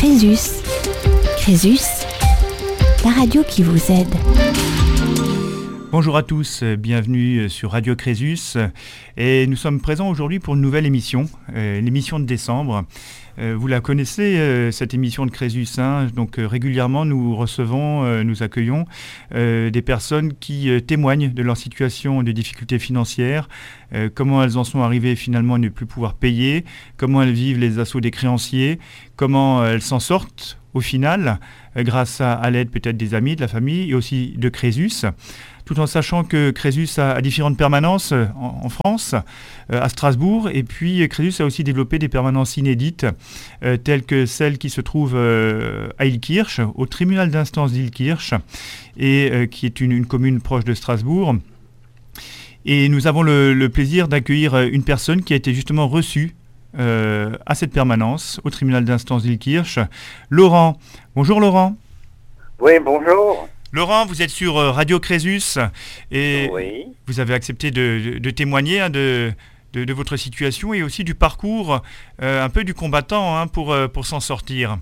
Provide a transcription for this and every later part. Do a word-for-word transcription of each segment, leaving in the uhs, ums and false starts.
Crésus. Crésus, la radio qui vous aide. Bonjour à tous, bienvenue sur Radio Crésus. Et nous sommes présents aujourd'hui pour une nouvelle émission, euh, l'émission de décembre. Euh, vous la connaissez, euh, cette émission de Crésus, hein. Donc euh, régulièrement nous recevons, euh, nous accueillons euh, des personnes qui euh, témoignent de leur situation de difficultés financières, euh, comment elles en sont arrivées finalement à ne plus pouvoir payer, comment elles vivent les assauts des créanciers, comment euh, elles s'en sortent au final, euh, grâce à, à l'aide peut-être des amis, de la famille et aussi de Crésus. Tout en sachant que Crésus a, a différentes permanences en, en France, euh, à Strasbourg, et puis Crésus a aussi développé des permanences inédites, euh, telles que celle qui se trouve euh, à Illkirch, au tribunal d'instance d'Illkirch, et euh, qui est une, une commune proche de Strasbourg. Et nous avons le, le plaisir d'accueillir une personne qui a été justement reçue euh, à cette permanence, au tribunal d'instance d'Illkirch, Laurent. Bonjour Laurent. Oui, bonjour. Laurent, vous êtes sur Radio Crésus et oui. Vous avez accepté de, de, de témoigner hein, de, de, de votre situation et aussi du parcours euh, un peu du combattant hein, pour, pour s'en sortir.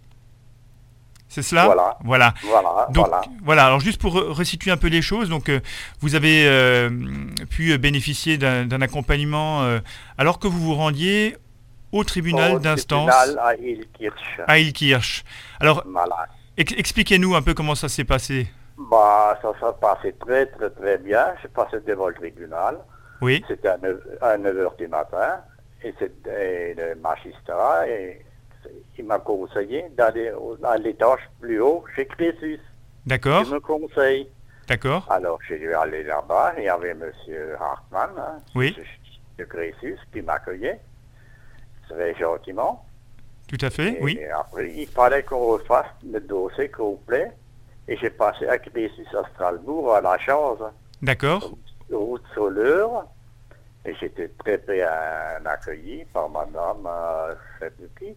C'est cela ? Voilà. Voilà. Voilà, donc, voilà. voilà. Alors juste pour resituer un peu les choses, donc, euh, vous avez euh, pu bénéficier d'un, d'un accompagnement euh, alors que vous vous rendiez au tribunal Au d'instance tribunal à Illkirch. à Illkirch. Alors, Voilà. expliquez-nous un peu comment ça s'est passé. Bah, ça s'est passé très, très, très bien. Je passais devant le tribunal. Oui. C'était à neuf heures du matin. Et c'était le magistrat. Et il m'a conseillé d'aller à l'étage plus haut chez Crésus. D'accord. Il me conseille. D'accord. Alors, je suis allé là-bas. Il y avait M. Hartmann, hein, oui. de Crésus, qui m'accueillait très gentiment. Tout à fait, et oui. Après, il fallait qu'on refasse le dossier complet. Et j'ai passé à Crésus à Strasbourg à la chance. D'accord. Route Soleur. Et j'étais très bien accueilli par madame, euh, je ne sais plus qui.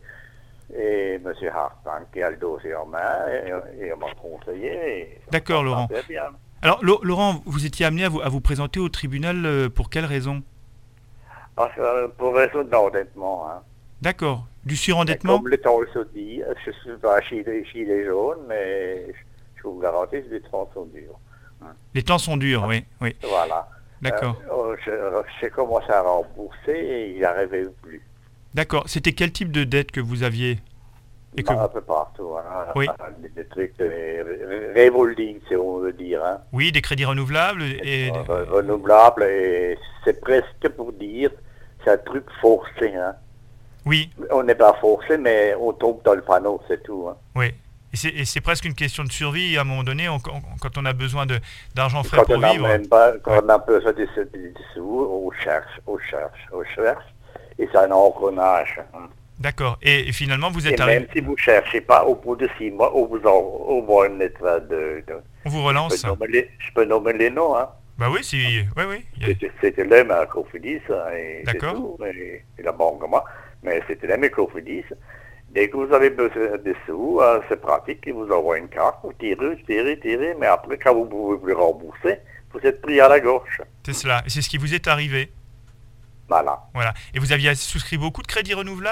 Et M. Hartmann qui a le dossier en main. Et, et on m'a conseillé. Et D'accord, Laurent. Bien. Alors, Lo- Laurent, vous étiez amené à vous, à vous présenter au tribunal euh, pour quelle raison ? Parce que, euh, pour raison d'endettement. Hein. D'accord. Du surendettement ? Comme le temps se dit, je suis pas gilet, gilet jaune, mais je vous garantis que les temps sont durs. Hein. Les temps sont durs, oui. oui. Voilà. D'accord. Euh, je, j'ai commencé à rembourser et il n'arrivait plus. D'accord. C'était quel type de dette que vous aviez et que bah, vous... Un peu partout. Hein. Oui. Des, des trucs de revolving, si on veut dire. Hein. Oui, des crédits renouvelables et... Euh, renouvelables, et c'est presque pour dire, c'est un truc forcé. Hein. Oui. On n'est pas forcé, mais on tombe dans le panneau, c'est tout. Hein. Oui. Et c'est, et c'est presque une question de survie à un moment donné, on, on, quand on a besoin de, d'argent frais quand pour on vivre. Même pas, quand ouais. on a besoin de ce sous, on cherche, on cherche, on cherche, et c'est un engrenage. Hein. D'accord. Et, et finalement, vous êtes et arrivé... même si vous ne cherchez pas, au bout de six mois, on vous envoie une lettre de... de on vous relance. Je peux nommer les, je peux nommer les noms. Hein. Bah oui, si... oui, oui. A... C'était, c'était l'aime à Cofidis, hein, et d'accord. c'est tout, et, et la banque, moi. Mais c'était l'aime à Cofidis. Dès que vous avez besoin de sous, euh, c'est pratique, ils vous envoient une carte, vous tirez, tirez, tirez, mais après, quand vous ne pouvez plus rembourser, vous êtes pris à la gauche. C'est cela, et c'est ce qui vous est arrivé. Voilà. Voilà. Et vous aviez souscrit beaucoup de crédits renouvelables ?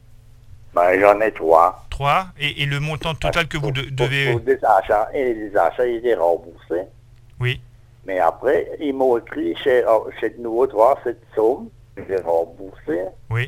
Ben, j'en ai trois. Trois. Et, et le montant total que vous de, pour, devez... Pour des achats, et les achats, ils étaient remboursés. Oui. Mais après, ils m'ont écrit chez, chez de nouveau trois, cette somme, j'ai remboursé. Oui.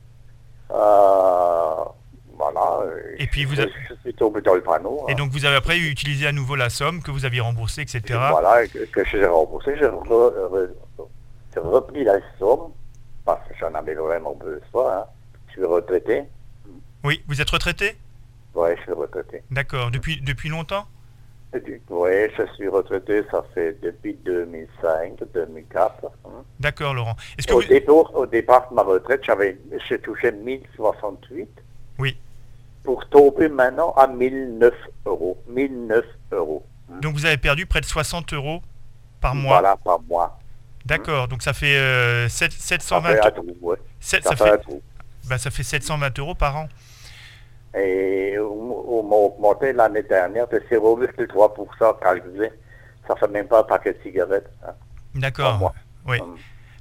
Euh... Voilà. Et puis vous je, avez... je suis tombé dans le panneau. Et hein. donc vous avez après utilisé à nouveau la somme que vous aviez remboursée, et cetera. Et voilà, que, que j'ai remboursé, j'ai, re, re, j'ai repris la somme, parce que j'en avais vraiment besoin. Hein. Je suis retraité. Oui, vous êtes retraité ? Oui, je suis retraité. D'accord. Depuis, depuis longtemps ? Oui, je suis retraité, ça fait depuis deux mille cinq, deux mille quatre. Hein. D'accord, Laurent. Est-ce que au, vous... départ, au départ de ma retraite, j'avais, j'ai touché mille soixante-huit. Oui. Pour tomber maintenant à mille neuf euros. mille neuf euros. Hein. Donc vous avez perdu près de soixante euros par mois. Voilà, par mois. D'accord, hein. Donc ça fait euh, sept, sept cent vingt... Ça fait un trou, ouais. sept, ça, ça, fait fait... un trou. Ben, ça fait sept cent vingt euros par an. Et on m'a augmenté l'année dernière de zéro virgule trois pour cent calculé. Ça fait même pas un paquet de cigarettes. Hein. D'accord. Oui. Hum.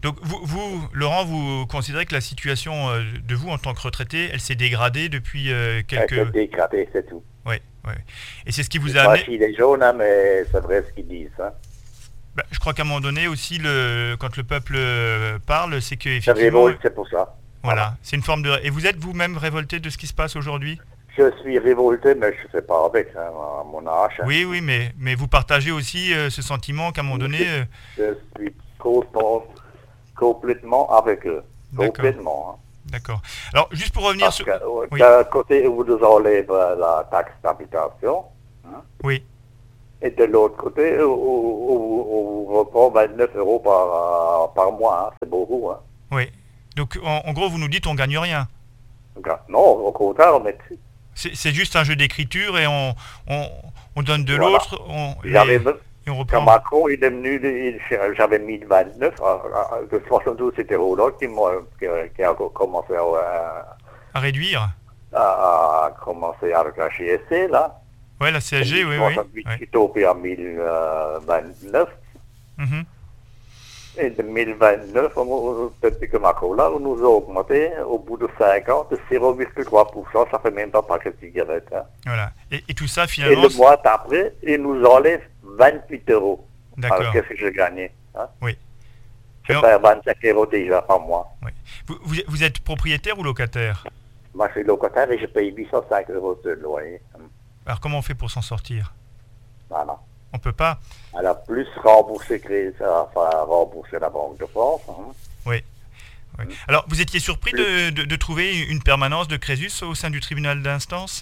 Donc vous, vous, Laurent, vous considérez que la situation euh, de vous en tant que retraité, elle s'est dégradée depuis euh, quelques... Elle s'est dégradée, c'est tout. Oui, oui. Et c'est ce qui vous C'est a pas amené... si les jaunes, hein, mais c'est vrai ce qu'ils disent. Hein. Bah, je crois qu'à un moment donné aussi, le, quand le peuple euh, parle, c'est que C'est effectivement, révolte, c'est pour ça. voilà, Voilà. c'est une forme de. Et vous êtes vous-même révolté de ce qui se passe aujourd'hui? Je suis révolté, mais je ne fais pas avec, hein, à mon âge. hein. Oui, oui, mais mais vous partagez aussi euh, ce sentiment qu'à un moment donné. euh, Je suis complètement, complètement avec eux. D'accord. Complètement. Hein. D'accord. Alors, juste pour revenir Parce sur. que, euh, Oui. d'un côté, vous nous enlèvez euh, la taxe d'habitation, Oui, et de l'autre côté, on, on- on vous reprend vingt-neuf euros par, euh, par mois. hein. C'est beaucoup. Hein. oui. Donc, en, en gros, vous nous dites on gagne rien. Donc, non, au contraire, mais C'est c'est juste un jeu d'écriture et on on, on donne de Voilà. l'autre, on et, j'avais et on Quand reprend. Macron, il est venu, il- j'avais mis le vingt-neuf, euh, euh, de soixante-douze, c'était Roland qui, m'a- qui, qui a commencé à, À réduire. à, à commencer avec la G S C, là. Ouais, la C S G, oui, oui. soixante-huit Ouais. qui est tombé en mille vingt-neuf. Mhm. Et de mille vingt-neuf, on- depuis que Macron, là, on nous a augmenté, au bout de cinq ans, de zéro virgule trois pour cent, ça fait même pas un paquet de cigarettes. Hein. Voilà. Et, et tout ça, Et finalement. le mois d'après, il nous enlève vingt-huit euros. Alors, D'accord. qu'est-ce que je gagnais hein? Oui. Je Alors- perds vingt-cinq euros déjà par mois. Oui. Vous, vous, vous êtes propriétaire ou locataire? Moi, je suis locataire et je paye huit cent cinq euros de loyer. Alors, comment on fait pour s'en sortir? Voilà. On peut pas. Alors, plus rembourser, créer ça, enfin, rembourser la Banque de France. hein. Oui. Oui. Alors, vous étiez surpris de, de, de trouver une permanence de Crésus au sein du tribunal d'instance?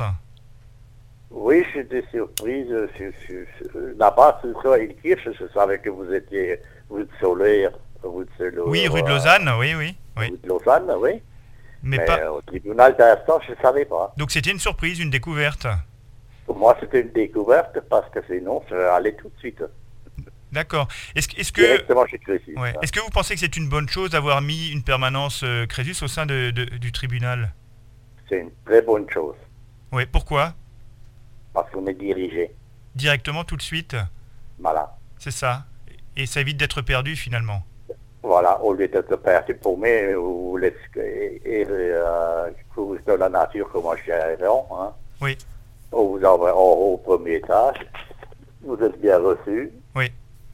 Oui, j'étais surprise. Je, je, je, là-bas, sur ça, il Kirch, je savais que vous étiez, vous êtes solaire, vous êtes solaire, Oui, rue de euh, Lausanne, oui, oui. oui. Rue de Lausanne, oui. Mais, Mais, pas. euh, au tribunal d'instance, je ne savais pas. Donc, c'était une surprise, une découverte. Pour moi, c'était une découverte parce que sinon, je allais tout de suite. D'accord. Est-ce que, est-ce que, Directement chez Crésus. ouais. hein. Est-ce que vous pensez que c'est une bonne chose d'avoir mis une permanence euh, Crésus au sein de, de- du tribunal? C'est une très bonne chose Oui. Pourquoi? parce qu'on est dirigé. Directement, tout de suite. Voilà. C'est ça. Et ça évite d'être perdu, finalement. Voilà, au lieu d'être perdu pour moi, ou laisse et, et euh, cause de la nature comme un chien errant, hein. Oui. On vous envoie en haut au premier étage. Vous êtes bien reçu. Oui.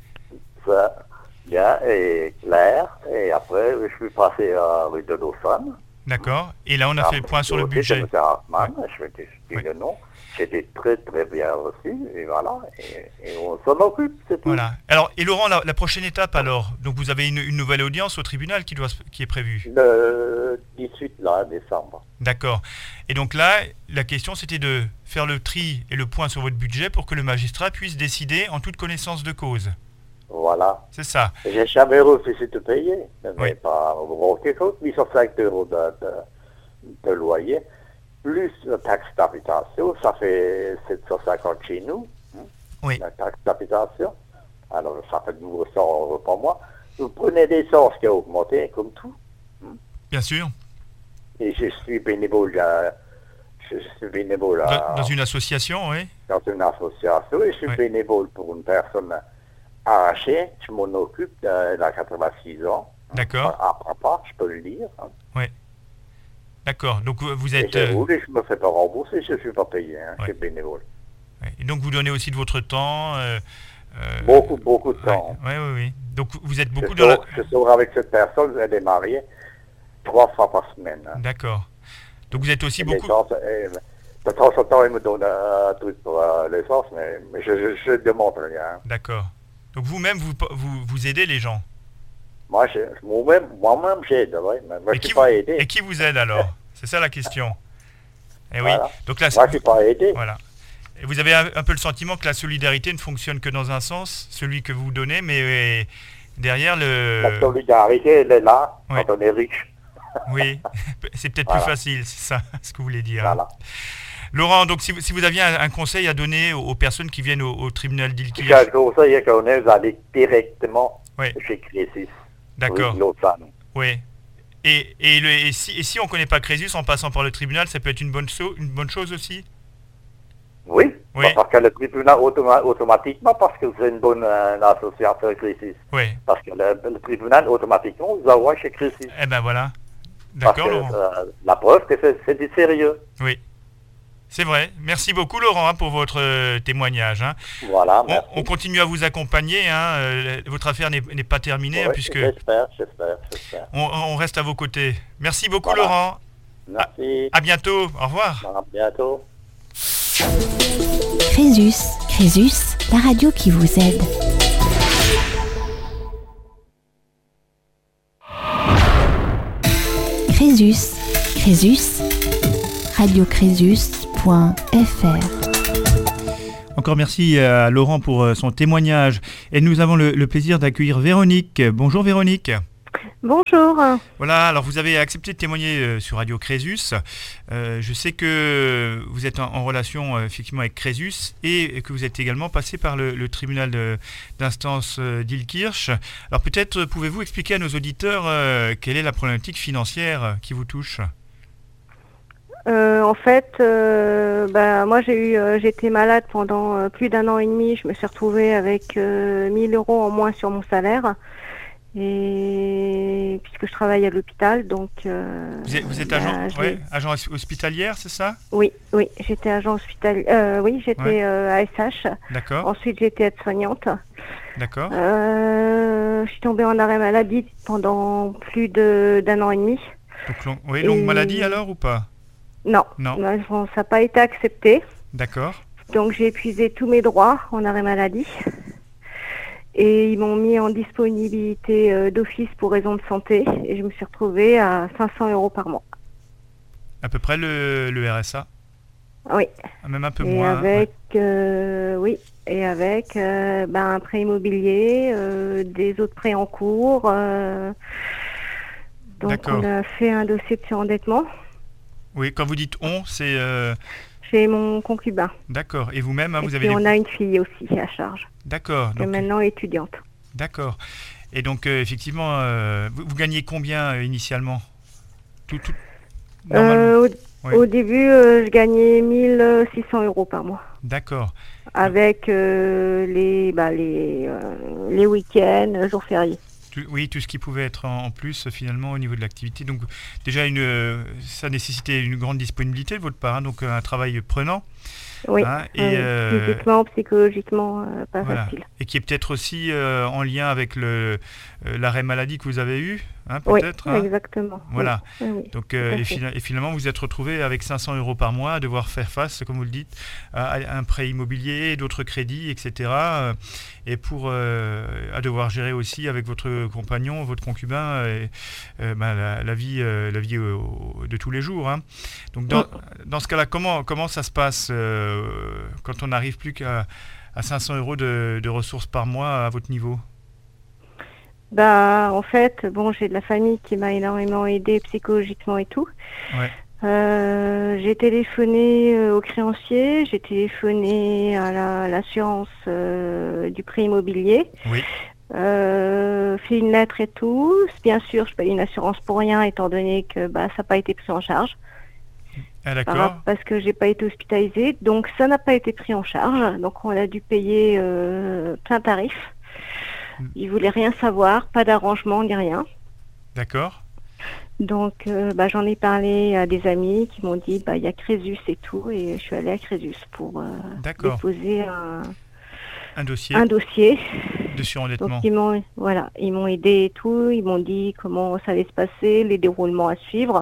Ça, bien et clair. Et après, je suis passé à rue de Lausanne. D'accord. Et là, on a Ah, fait le point sur le aussi, budget. de M. Hartmann, je vais t'expliquer Oui. le nom. J'étais très très bien reçu. Et voilà. Et, et on s'en occupe, c'est tout. Voilà. Alors, et Laurent, la, la prochaine étape alors? Donc, vous avez une, une nouvelle audience au tribunal qui, doit, se- qui est prévue. Le dix-huit là, décembre. D'accord. Et donc là, la question, c'était de faire le tri et le point sur votre budget pour que le magistrat puisse décider en toute connaissance de cause. Voilà. C'est ça. J'ai jamais refusé de payer. Mais Oui. pas quelque chose, huit cent cinq euros de, de, de loyer, plus la taxe d'habitation, ça fait sept cent cinquante chez nous, hein, Oui. la taxe d'habitation. Alors ça fait douze cents euros par mois. Vous prenez l'essence qui a augmenté, comme tout. Bien sûr. Et je suis bénévole, à- je suis bénévole à- Dans, dans une association, oui. dans une association et je suis Oui. bénévole pour une personne arrachée. Je m'en occupe, euh, elle a quatre-vingt-six ans. D'accord. À papa, je peux le dire. hein. D'accord. Donc, vous vous Et êtes... je euh, roule et je me fais pas rembourser, je ne suis pas payé, hein, je Ouais. suis bénévole. ouais. Et donc, vous donnez aussi de votre temps. euh, euh, Beaucoup, beaucoup de ouais, temps. Oui, oui, oui. Donc, vous êtes Je beaucoup dans la... sors, je sors avec cette personne, elle est mariée, trois fois par semaine. hein. D'accord. Donc, vous êtes aussi Et beaucoup... l'essence, elle- de temps en temps, il me donne un truc pour euh, l'essence, mais, mais je ne demande rien. hein. D'accord. Donc, vous-même, vous, vous, vous aidez les gens. Moi, je- moi-même, moi-même j'aide, ouais, mais moi, Et je ne qui, suis vous, pas aidé. et qui vous aide alors? C'est ça la question. Et oui. Voilà. Donc là, Moi, je ne suis pas aidé. voilà. Et vous avez un, un peu le sentiment que la solidarité ne fonctionne que dans un sens, celui que vous donnez, mais euh, derrière le... La solidarité, elle est là, Ouais. quand on est riche. Oui, c'est peut-être Voilà. plus facile, c'est ça ce que vous voulez dire. Voilà. Laurent, donc si vous, si vous aviez un, un conseil à donner aux, aux personnes qui viennent au, au tribunal Si d'Ilkirch, j'ai un conseil qu'on est, vous allez directement Oui. chez Crésus. d'accord, Rue de Lausanne. oui. Et, et, le- et si, et si on ne connaît pas Crésus en passant par le tribunal, ça peut être une bonne, so- une bonne chose aussi? Oui, Oui. Parce que le tribunal, automa- automatiquement, parce que vous êtes une bonne euh, association Crésus. Oui. Parce que le, le tribunal, automatiquement, vous envoie chez Crésus. Eh ben voilà. Parce D'accord, que Laurent. euh, la preuve que c'est, c'est du sérieux. Oui. C'est vrai. Merci beaucoup, Laurent, hein, pour votre euh, témoignage. Hein. Voilà, On, merci. on continue à vous accompagner. Hein. Euh, votre affaire n'est, n'est pas terminée, Oui, hein, puisque j'espère, j'espère, j'espère. on, on reste à vos côtés. Merci beaucoup, Voilà. Laurent. Merci. À, à bientôt. Au revoir. À bientôt. Crésus, Crésus, la radio qui vous aide. Crésus, Crésus, radiocrésus point f r. Encore merci à Laurent pour son témoignage. Et nous avons le, le plaisir d'accueillir Véronique. Bonjour Véronique. Bonjour. Voilà, alors vous avez accepté de témoigner sur Radio Crésus. Euh, je sais que vous êtes en, en relation euh, effectivement avec Crésus et que vous êtes également passé par le, le tribunal de, d'instance euh, d'Illkirch. Alors peut-être pouvez-vous expliquer à nos auditeurs euh, quelle est la problématique financière qui vous touche ? Euh, en fait, euh, bah, moi j'ai eu, euh, j'étais malade pendant euh, plus d'un an et demi. Je me suis retrouvée avec euh, mille euros en moins sur mon salaire. Et puisque je travaille à l'hôpital, donc... Euh, vous êtes, vous êtes bah, agent, ouais, agent hospitalière, c'est ça ? Oui, oui, j'étais agent hospitalier. Euh, oui, j'étais ouais. euh, A S H. D'accord. Ensuite, j'étais aide-soignante. D'accord. Euh, je suis tombée en arrêt maladie pendant plus de, d'un an et demi. Donc, long, oui, longue et... maladie alors ou pas ? Non, non. Bon, ça n'a pas été accepté. D'accord. Donc j'ai épuisé tous mes droits en arrêt maladie. Et ils m'ont mis en disponibilité euh, d'office pour raison de santé. Et je me suis retrouvée à cinq cents euros par mois. À peu près le, le R S A ? Oui. Même un peu et moins. Avec, ouais. euh, oui, et avec euh, ben, un prêt immobilier, euh, des autres prêts en cours. Euh, donc D'accord. on a fait un dossier de surendettement. Oui, quand vous dites on, c'est... Euh... Chez mon concubin. D'accord. Et vous-même, hein, vous et avez... Et des... on a une fille aussi à charge. D'accord. Qui est maintenant étudiante. D'accord. Et donc, euh, effectivement, euh, vous, vous gagnez combien euh, initialement tout, tout... Euh, au, oui. au début, euh, je gagnais mille six cents euros par mois. D'accord. Avec euh, les, bah, les, euh, les week-ends, jours fériés. Tout, oui, tout ce qui pouvait être en, en plus finalement au niveau de l'activité. Donc déjà, une, euh, ça nécessitait une grande disponibilité de votre part, hein, donc un travail prenant. Oui, hein, et, euh, euh, physiquement, psychologiquement, euh, pas voilà. facile. Et qui est peut-être aussi euh, en lien avec le, euh, l'arrêt maladie que vous avez eu, hein, peut-être. Oui, hein. exactement. Voilà. Oui, oui, donc, euh, et, fina- et finalement, vous êtes retrouvé avec cinq cents euros par mois à devoir faire face, comme vous le dites, à, à un prêt immobilier, d'autres crédits, et cetera. Et pour euh, à devoir gérer aussi avec votre compagnon, votre concubin, euh, euh, ben, la, la vie, euh, la vie euh, de tous les jours. Hein. Donc, dans, oui. dans ce cas-là, comment comment ça se passe euh, quand on n'arrive plus qu'à à cinq cents euros de, de ressources par mois à votre niveau? Bah, en fait, bon, j'ai de la famille qui m'a énormément aidée psychologiquement et tout. Ouais. Euh, j'ai téléphoné euh, au créancier, j'ai téléphoné à la, l'assurance euh, du prêt immobilier. Oui. Euh, fait une lettre et tout. Bien sûr, je paye une assurance pour rien, étant donné que bah, ça n'a pas été pris en charge. Ah, d'accord. Parce que j'ai pas été hospitalisée, donc ça n'a pas été pris en charge. Donc on a dû payer euh, plein tarif. Ils voulaient rien savoir, pas d'arrangement ni rien. D'accord. Donc euh, bah, j'en ai parlé à des amis qui m'ont dit bah il y a Crésus et tout, et je suis allée à Crésus pour euh, déposer un, un dossier. Un dossier. De surendettement. Donc ils m'ont voilà, ils m'ont aidé et tout, ils m'ont dit comment ça allait se passer, les déroulements à suivre.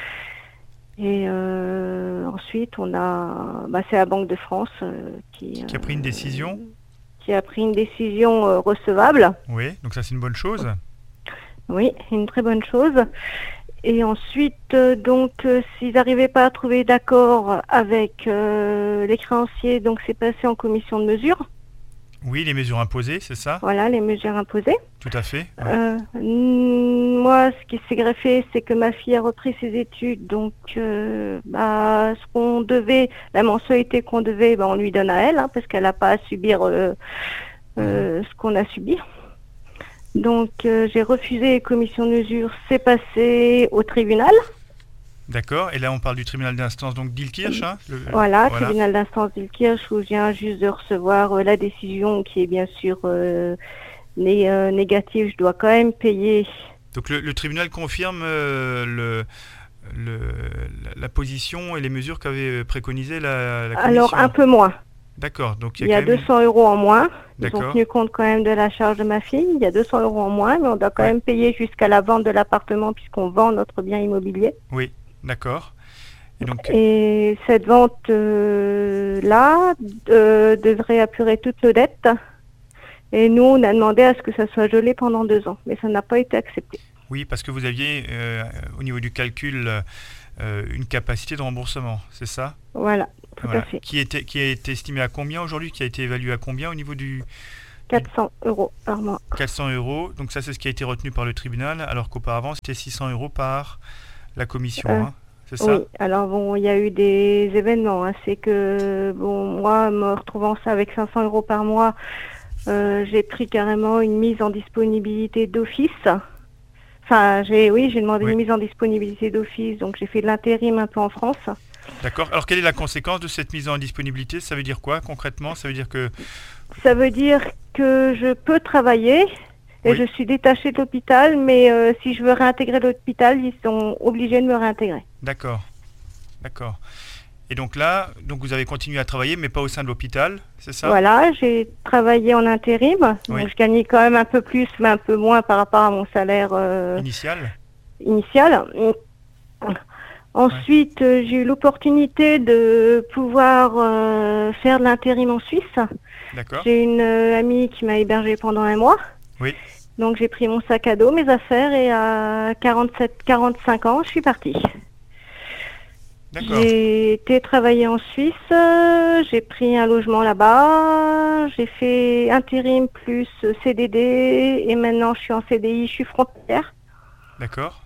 Et euh, ensuite on a bah, c'est la Banque de France euh, qui, qui a pris une décision. Euh, qui a pris une décision euh, recevable. Oui, donc ça c'est une bonne chose. Oui, une très bonne chose. Et ensuite, euh, donc, euh, s'ils n'arrivaient pas à trouver d'accord avec euh, les créanciers, donc c'est passé en commission de mesures. Oui, les mesures imposées, c'est ça? Voilà, les mesures imposées. Tout à fait. Ouais. Euh, moi, ce qui s'est greffé, c'est que ma fille a repris ses études, donc euh, bah, ce qu'on devait, la mensualité qu'on devait, bah, on lui donne à elle, hein, parce qu'elle n'a pas à subir euh, euh, ce qu'on a subi. Donc euh, j'ai refusé les commissions de mesure, c'est passé au tribunal. D'accord. Et là, on parle du tribunal d'instance donc d'Ilkirch. Hein, le, voilà, voilà, tribunal d'instance d'Ilkirch, où je viens juste de recevoir euh, la décision qui est bien sûr euh, né, euh, négative. Je dois quand même payer. Donc le, le tribunal confirme euh, le... Le, la, la position et les mesures qu'avait préconisé la, la commission. Alors un peu moins. D'accord. Donc il y a, il y a quand même... deux cents euros en moins. D'accord. Ils ont tenu compte quand même de la charge de ma fille. Il y a deux cents euros en moins, mais on doit quand ouais. même payer jusqu'à la vente de l'appartement puisqu'on vend notre bien immobilier. Oui, d'accord. Et, donc... et cette vente euh, là euh, devrait apurer toutes nos dettes. Et nous, on a demandé à ce que ça soit gelé pendant deux ans, mais ça n'a pas été accepté. Oui, parce que vous aviez, euh, au niveau du calcul, euh, une capacité de remboursement, c'est ça ? Voilà, tout voilà. à fait. Qui, était, qui a été estimé à combien aujourd'hui ? Qui a été évalué à combien au niveau du... quatre cents euros par mois. quatre cents euros, donc ça c'est ce qui a été retenu par le tribunal, alors qu'auparavant c'était six cents euros par la commission, euh, hein, c'est ça ? Oui, alors bon, il y a eu des événements, hein, c'est que, bon, moi, me retrouvant ça avec cinq cents euros par mois, euh, j'ai pris carrément une mise en disponibilité d'office. Enfin, j'ai, oui, j'ai demandé oui. une mise en disponibilité d'office, donc j'ai fait de l'intérim un peu en France. D'accord. Alors, quelle est la conséquence de cette mise en disponibilité ? Ça veut dire quoi, concrètement ? Ça veut dire que... Ça veut dire que je peux travailler et oui. je suis détachée de l'hôpital, mais euh, si je veux réintégrer l'hôpital, ils sont obligés de me réintégrer. D'accord. D'accord. Et donc là, donc vous avez continué à travailler, mais pas au sein de l'hôpital, c'est ça ? Voilà, j'ai travaillé en intérim. Oui. Donc je gagnais quand même un peu plus, mais un peu moins par rapport à mon salaire euh, initial. Initial. Ensuite, ouais. euh, j'ai eu l'opportunité de pouvoir euh, faire de l'intérim en Suisse. D'accord. J'ai une euh, amie qui m'a hébergée pendant un mois. Oui. Donc j'ai pris mon sac à dos, mes affaires, et à quarante-sept, quarante-cinq ans, je suis partie. D'accord. J'ai été travailler en Suisse, euh, j'ai pris un logement là-bas, j'ai fait intérim plus C D D et maintenant je suis en C D I, je suis frontalière. D'accord.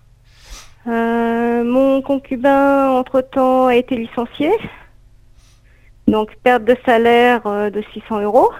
Euh, mon concubin, entre-temps, a été licencié, donc perte de salaire euh, de six cents euros.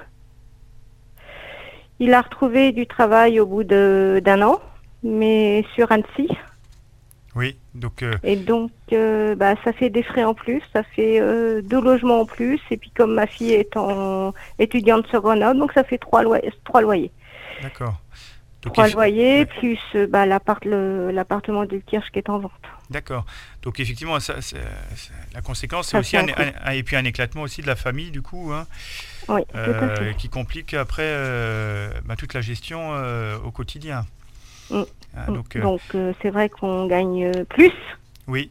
Il a retrouvé du travail au bout de, d'un an, mais sur Annecy. Oui, donc... Euh... Et donc, euh, bah, ça fait des frais en plus, ça fait euh, deux logements en plus, et puis comme ma fille est en étudiante sur Grenoble, donc ça fait trois, loy- trois loyers. D'accord. Donc trois eff... loyers, ouais. plus euh, bah, l'appart, le, l'appartement d'Ilkirch qui est en vente. D'accord. Donc effectivement, ça, c'est, c'est, la conséquence, c'est ça aussi un, un, un, et puis un éclatement aussi de la famille, du coup, hein, oui, euh, tout à fait. Qui complique après euh, bah, toute la gestion euh, au quotidien. Mm. Ah, donc, euh... donc euh, c'est vrai qu'on gagne plus. Oui.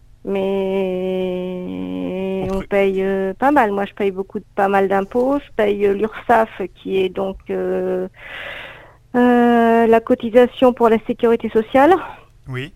Mais on, on paye euh, pas mal. Moi, je paye beaucoup, de, pas mal d'impôts. Je paye euh, l'URSSAF, qui est donc euh, euh, la cotisation pour la sécurité sociale. Oui.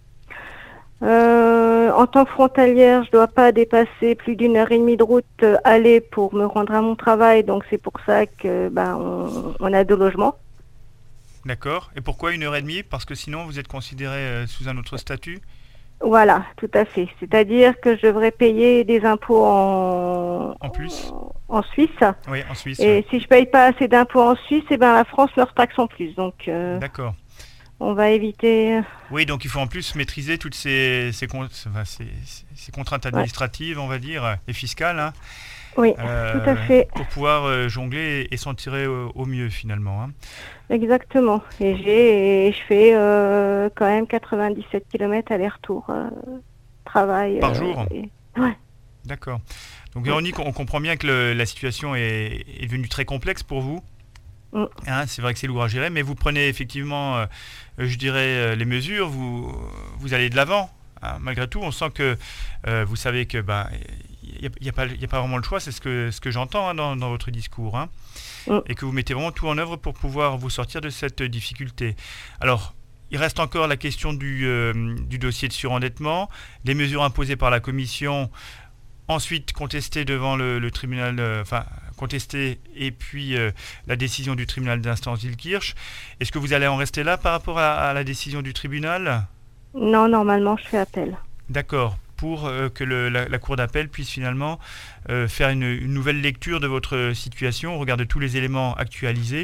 Euh, en tant que frontalière, je dois pas dépasser plus d'une heure et demie de route euh, aller pour me rendre à mon travail. Donc c'est pour ça que ben on, on a deux logements. D'accord. Et pourquoi une heure et demie ? Parce que sinon, vous êtes considéré euh, sous un autre statut ? Voilà, tout à fait. C'est-à-dire que je devrais payer des impôts en... En plus ? En, en Suisse. Oui, en Suisse. Et ouais. si je paye pas assez d'impôts en Suisse, eh ben la France leur taxe en plus. Donc, euh, d'accord. On va éviter... Oui, donc il faut en plus maîtriser toutes ces, ces, con... enfin, ces, ces contraintes administratives, ouais. on va dire, et fiscales. Hein. Oui, euh, tout à fait. Pour pouvoir euh, jongler et s'en tirer au, au mieux, finalement. Hein. Exactement. Et j'ai, et je fais euh, quand même quatre-vingt-dix-sept kilomètres aller-retour euh, travail. Par euh, jour et... Ouais. D'accord. Donc Véronique, on comprend bien que le, la situation est, est devenue très complexe pour vous. Mm. Hein, c'est vrai que c'est lourd à gérer, mais vous prenez effectivement, euh, je dirais, euh, les mesures, vous, vous allez de l'avant. Hein. Malgré tout, on sent que euh, vous savez que... Bah, il n'y a, a, a pas vraiment le choix, c'est ce que, ce que j'entends hein, dans, dans votre discours, hein, mm. et que vous mettez vraiment tout en œuvre pour pouvoir vous sortir de cette difficulté. Alors, il reste encore la question du, euh, du dossier de surendettement, les mesures imposées par la commission, ensuite contestées devant le, le tribunal, euh, enfin, contestées, et puis euh, la décision du tribunal d'instance d'Ilkirch. Est-ce que vous allez en rester là par rapport à, à la décision du tribunal ? Non, normalement, je fais appel. D'accord. Pour euh, que le, la, la Cour d'appel puisse finalement euh, faire une, une nouvelle lecture de votre situation, regarder tous les éléments actualisés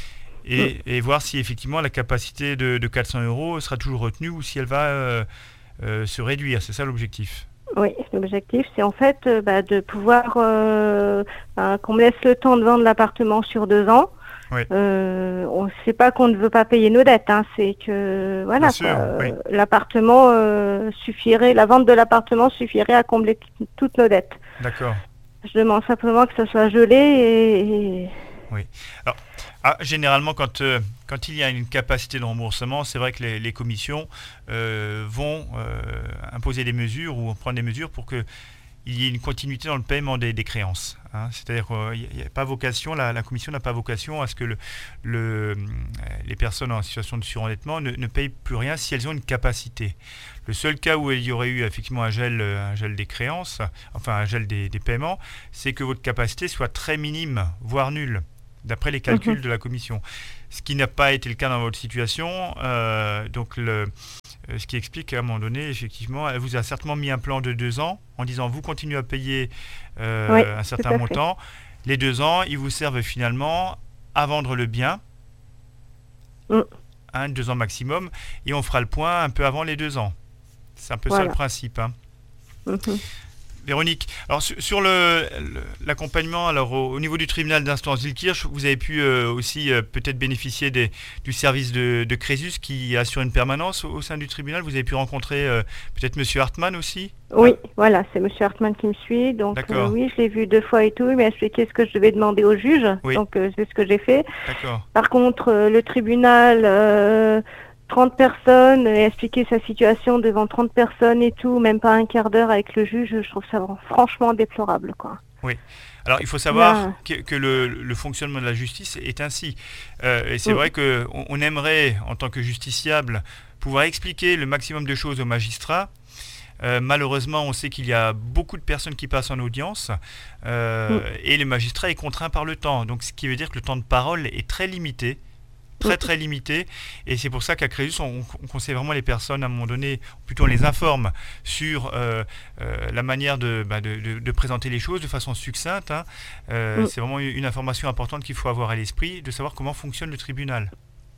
et, mmh. et voir si effectivement la capacité de, de quatre cents euros sera toujours retenue ou si elle va euh, euh, se réduire. C'est ça l'objectif? Oui, l'objectif, c'est en fait euh, bah, de pouvoir euh, bah, qu'on me laisse le temps de vendre l'appartement sur deux ans. Oui. Euh, on ne sait pas qu'on ne veut pas payer nos dettes, hein, c'est que voilà, Bien sûr, quoi, oui. euh, l'appartement euh, suffirait, la vente de l'appartement suffirait à combler t- toutes nos dettes. D'accord. Je demande simplement que ça soit gelé et, et... Oui. Alors, ah, généralement, quand, euh, quand il y a une capacité de remboursement, c'est vrai que les, les commissions euh, vont euh, imposer des mesures ou prendre des mesures pour qu'il y ait une continuité dans le paiement des, des créances. Hein. C'est-à-dire qu'il n'y a pas vocation, la, la commission n'a pas vocation à ce que le, le, les personnes en situation de surendettement ne, ne payent plus rien si elles ont une capacité. Le seul cas où il y aurait eu effectivement un gel, un gel des créances, enfin un gel des, des paiements, c'est que votre capacité soit très minime, voire nulle, d'après les calculs mmh. de la commission. Ce qui n'a pas été le cas dans votre situation, euh, donc le, euh, ce qui explique qu'à un moment donné, effectivement, elle vous a certainement mis un plan de deux ans en disant vous continuez à payer euh, oui, un certain montant. Les deux ans, ils vous servent finalement à vendre le bien, mmh. hein, deux ans maximum, et on fera le point un peu avant les deux ans. C'est un peu voilà. ça le principe. Hein. Mmh. Véronique, alors sur, sur le, le, l'accompagnement, alors au, au niveau du tribunal d'instance Wildkirch, vous avez pu euh, aussi euh, peut-être bénéficier des, du service de, de Crésus qui assure une permanence au, au sein du tribunal. Vous avez pu rencontrer euh, peut-être Monsieur Hartmann aussi? Oui, ah. voilà, c'est Monsieur Hartmann qui me suit. Donc euh, oui, je l'ai vu deux fois et tout. Il m'a expliqué ce que je devais demander au juge. Oui. Donc euh, c'est ce que j'ai fait. D'accord. Par contre, euh, le tribunal... Euh, trente personnes, et expliquer sa situation devant trente personnes et tout, même pas un quart d'heure avec le juge, je trouve ça franchement déplorable, quoi. Oui. Alors, il faut savoir Là... que, que le, le fonctionnement de la justice est ainsi. Euh, et c'est mmh. vrai qu'on on aimerait, en tant que justiciable, pouvoir expliquer le maximum de choses aux magistrats. Euh, malheureusement, on sait qu'il y a beaucoup de personnes qui passent en audience euh, mmh. et le magistrat est contraint par le temps. Donc, ce qui veut dire que le temps de parole est très limité. Très très limité, et c'est pour ça qu'à Crésus on, on conseille vraiment les personnes à un moment donné, plutôt on les informe sur euh, euh, la manière de, bah, de, de, de présenter les choses de façon succincte. Hein. Euh, mm. C'est vraiment une information importante qu'il faut avoir à l'esprit, de savoir comment fonctionne le tribunal.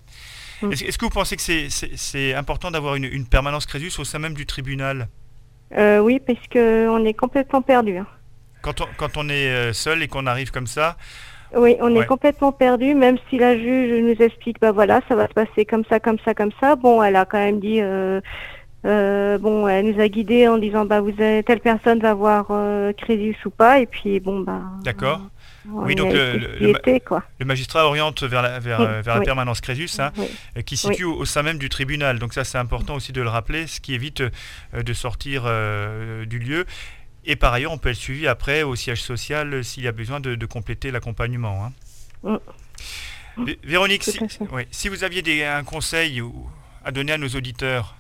Mm. Est-ce, est-ce que vous pensez que c'est, c'est, c'est important d'avoir une, une permanence Crésus au sein même du tribunal? euh, Oui, parce qu'on est complètement perdu. Hein. Quand on, quand on est seul et qu'on arrive comme ça. Oui, on est ouais. complètement perdu, même si la juge nous explique, bah voilà, ça va se passer comme ça, comme ça, comme ça. Bon, elle a quand même dit, euh, euh, bon, elle nous a guidés en disant, bah vous avez, telle personne va voir euh, Crésus ou pas, et puis bon, bah. D'accord. Oui, donc le, le, était, quoi. le magistrat oriente vers la, vers, oui, vers la oui. permanence Crésus, hein, oui. qui se situe oui. au, au sein même du tribunal. Donc ça, c'est important aussi de le rappeler, ce qui évite euh, de sortir euh, du lieu. Et par ailleurs, on peut être suivi après au siège social s'il y a besoin de, de compléter l'accompagnement. Hein. Mm. V- Véronique, si, oui, si vous aviez des, un conseil à donner à nos auditeurs.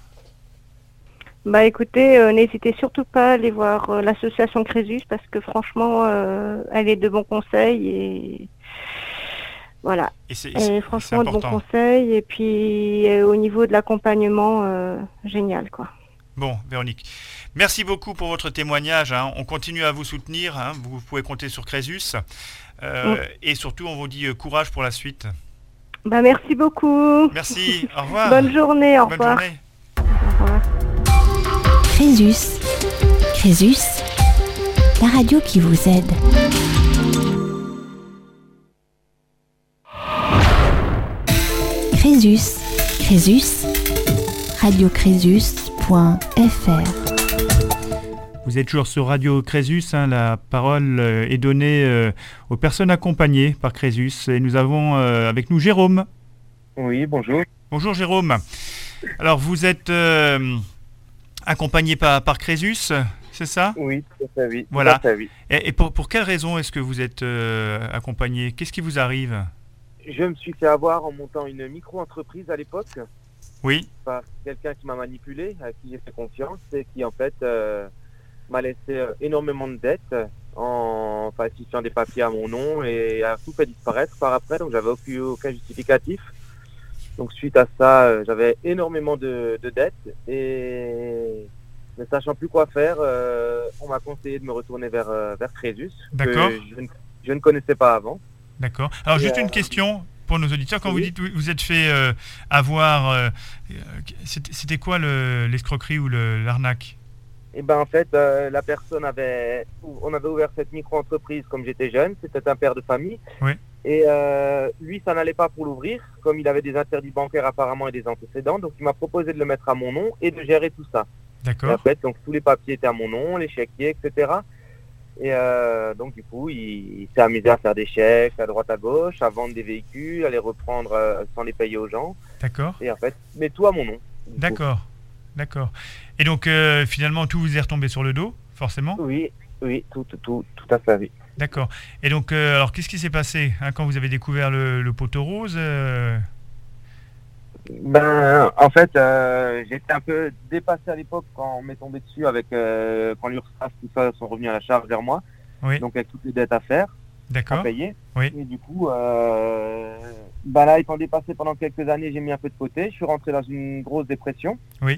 Bah écoutez, euh, n'hésitez surtout pas à aller voir euh, l'association Crésus parce que franchement, euh, elle est de bons conseils et voilà. Et c'est, elle est franchement de bons conseils et puis euh, au niveau de l'accompagnement, euh, génial quoi. Bon, Véronique, merci beaucoup pour votre témoignage. Hein. On continue à vous soutenir. Hein. Vous pouvez compter sur Crésus. Euh, mmh. Et surtout, on vous dit euh, courage pour la suite. Bah, merci beaucoup. Merci. Au revoir. Bonne journée. Au Bonne revoir. Journée. Au revoir. Crésus. Crésus, la radio qui vous aide. Crésus. Crésus. radio crésus point f r. Vous êtes toujours sur Radio Crésus, hein, la parole euh, est donnée euh, aux personnes accompagnées par Crésus. Et nous avons euh, avec nous Jérôme. Oui, bonjour. Bonjour Jérôme. Alors vous êtes euh, accompagné par, par Crésus, c'est ça? Oui, tout à fait, oui. Voilà. Tout à fait, oui. Et, et pour, pour quelle raison est-ce que vous êtes euh, accompagné? Qu'est-ce qui vous arrive? Je me suis fait avoir en montant une micro-entreprise à l'époque. Oui. Par quelqu'un qui m'a manipulé, à qui j'ai fait confiance et qui en fait euh, m'a laissé euh, énormément de dettes en falsifiant des papiers à mon nom et a tout fait disparaître par après, donc j'avais aucun, aucun justificatif. Donc suite à ça, euh, j'avais énormément de, de dettes et ne sachant plus quoi faire, euh, on m'a conseillé de me retourner vers, euh, vers Crésus, D'accord. que je, je ne connaissais pas avant. D'accord. Alors et juste euh, une question, pour nos auditeurs, quand Oui. vous dites que vous êtes fait euh, avoir, euh, c'était, c'était quoi le, l'escroquerie ou le, l'arnaque? Et ben en fait, euh, la personne avait, on avait ouvert cette micro-entreprise comme j'étais jeune, c'était un père de famille. Oui. Et euh, lui, ça n'allait pas pour l'ouvrir, comme il avait des interdits bancaires apparemment et des antécédents. Donc il m'a proposé de le mettre à mon nom et de gérer tout ça. D'accord. Et en fait, donc tous les papiers étaient à mon nom, les chéquiers, et cetera. Et euh, donc du coup, il, il s'est amusé à faire des chèques à droite à gauche, à vendre des véhicules, à les reprendre euh, sans les payer aux gens. D'accord. Et en fait, mais tout à mon nom. du D'accord. D'accord. Et donc, euh, finalement, tout vous est retombé sur le dos, forcément? coup. Oui, oui, tout, tout, tout, tout à fait, oui. D'accord. Et donc, euh, alors, qu'est-ce qui s'est passé hein, quand vous avez découvert le, le poteau rose euh... Ben, en fait, euh, j'étais un peu dépassé à l'époque quand on m'est tombé dessus avec euh, quand l'URSSAF, tout ça, sont revenus à la charge vers moi. Oui. Donc avec toutes les dettes à faire, à D'accord. payer. Oui. Et du coup, euh, ben là, étant dépassé pendant quelques années, j'ai mis un peu de côté. Je suis rentré dans une grosse dépression. Oui.